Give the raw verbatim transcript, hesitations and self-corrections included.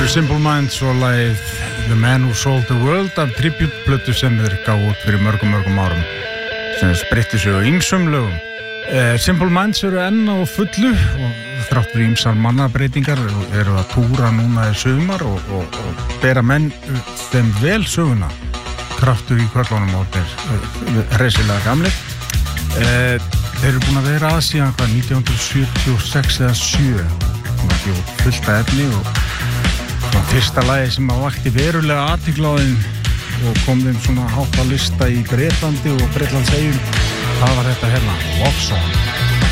eru Simple Minds og lagið The Man Who Sold the World af tribute-plötu sem þeir gáfu út fyrir mörgum mörgum árum sem spritti sig á ýmsum lögum. Uh, Simple Minds eru enn á fullu og þrátt fyrir ýmsar mannabreitingar eru að túra núna í sumar og, og, og bera menn þeim vel söguna. Kraftur í kvöllunum og þeir hressilega gamlir. Uh, þeir eru búin að vera að síðan hvað nítján hundruð sjötíu og sex eða sjö og fullt af efni og það fyrsta lagi sem að vakti verulega athygli á þeim og kom þeim svona hátt á lista í Bretlandi og Bretlandseyjum, það var þetta hérna, Love Song.